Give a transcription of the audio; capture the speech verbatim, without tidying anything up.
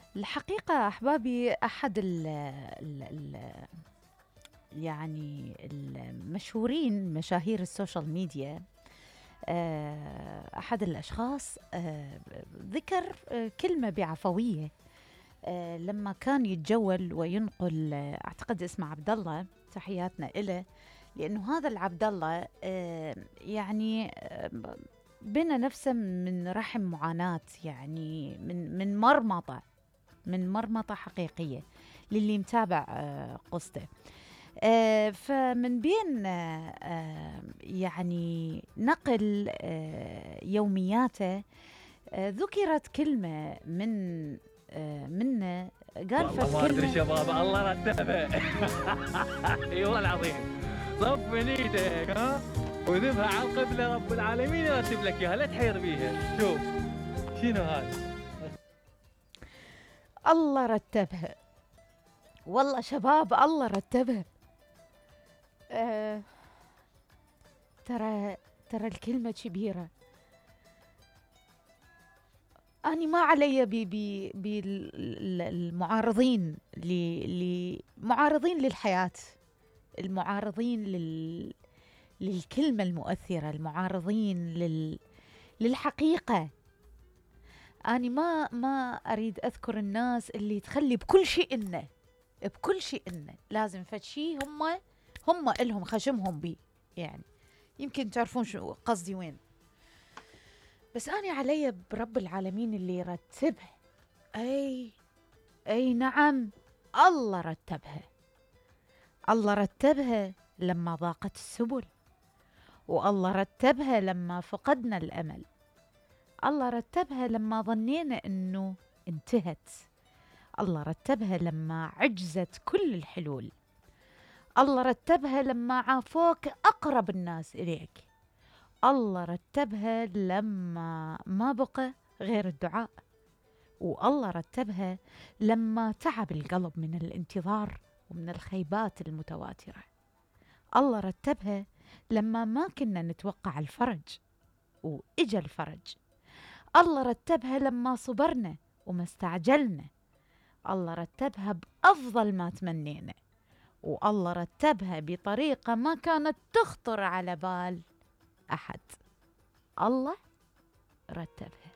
الحقيقة أحبابي أحد ال ال ال يعني المشهورين مشاهير السوشيال ميديا، آه، أحد الأشخاص آه، ذكر آه، كلمة بعفوية آه، لما كان يتجول وينقل، آه، أعتقد اسمه عبد الله، تحياتنا إله، لأنه هذا العبد الله آه، يعني آه، بنى نفسه من رحم معاناة، يعني من من مرمطة من مرمطة حقيقية للي متابع آه، قصته. آه، فمن بين آه، آه، يعني نقل آه، يومياته، آه، ذكرت كلمة من آه، منه، قال والله فد ما ادري كلمة. شباب، الله رتبه. اي والله العظيم. صف من ايدك ها، وذبها على القبله، رب العالمين يرتب لك اياها، لا تحير بيها. شوف شنو هذا. الله رتبها، والله شباب الله رتبها. آه، ترى ترى الكلمة كبيرة. أنا ما علي بالمعارضين، معارضين للحياة، المعارضين لل للكلمة المؤثرة، المعارضين لل للحقيقة. أنا ما ما أريد أذكر الناس اللي تخلي بكل شيء إنه بكل شيء إنه لازم فد شيء هم هم إلهم خشمهم بيه، يعني يمكن تعرفون شو قصدي وين. بس أنا علي برب العالمين اللي يرتبها. أي أي نعم، الله رتبها. الله رتبها لما ضاقت السبل، والله رتبها لما فقدنا الأمل، الله رتبها لما ظنينا أنه انتهت، الله رتبها لما عجزت كل الحلول، الله رتبها لما عافوك أقرب الناس إليك، الله رتبها لما ما بقى غير الدعاء، والله رتبها لما تعب القلب من الانتظار ومن الخيبات المتواترة، الله رتبها لما ما كنا نتوقع الفرج وإجا الفرج، الله رتبها لما صبرنا وما استعجلنا، الله رتبها بأفضل ما تمنينا، والله رتبها بطريقة ما كانت تخطر على بال أحد. الله رتبها.